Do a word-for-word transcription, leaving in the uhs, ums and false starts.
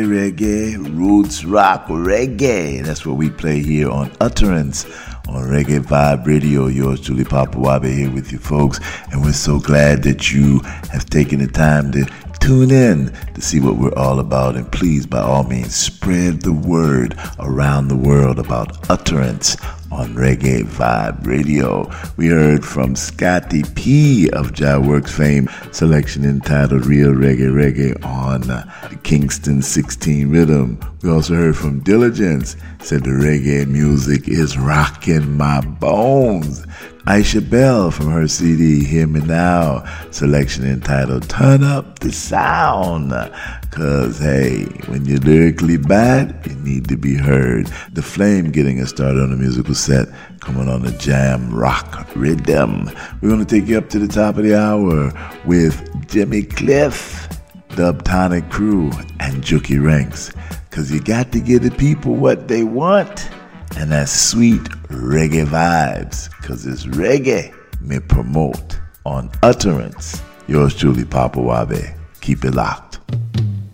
Reggae, roots, rock, reggae. That's what we play here on Utterance on Reggae Vibe Radio. Yours truly, Papa Wabe, here with you folks. And we're so glad that you have taken the time to tune in to see what we're all about. And please, by all means, spread the word around the world about Utterance on Reggae Vibe Radio. We heard from Scotty P of Jah Works fame, selection entitled Real Reggae Reggae on uh, the Kingston sixteen rhythm. We also heard from Diligence, said the reggae music is rocking my bones. Aisha Bell from her C D, Hear Me Now, selection entitled Turn Up the Sound. Cause hey, when you're lyrically bad, you need to be heard. The Flame getting us started on the musical set, coming on the jam rock rhythm. We're gonna take you up to the top of the hour with Jimmy Cliff, Dubtonic Crew, and Juki Ranks. Cause you got to give the people what they want. And that's sweet reggae vibes, cause it's reggae me promote on Utterance. Yours truly, Papa Wabe. Keep it locked.